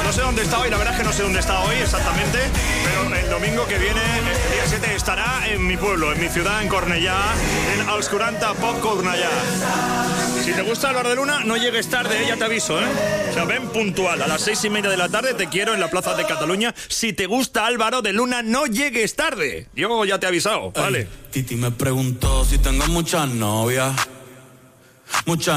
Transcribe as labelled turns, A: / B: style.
A: No sé dónde está hoy, la verdad es que no sé dónde está hoy exactamente, pero el domingo que viene, el día 7, estará en mi pueblo, en mi ciudad, en Cornellà, en Els 40 Poc Cornellà. Si te gusta Álvaro de Luna, no llegues tarde, ya te aviso, ¿eh? O sea, ven puntual, a las 6:30 de la tarde te quiero en la Plaza de Cataluña. Si te gusta Álvaro de Luna, no llegues tarde. Yo ya te he avisado, ¿vale?
B: Titi me preguntó si tengo muchas novias. Muchas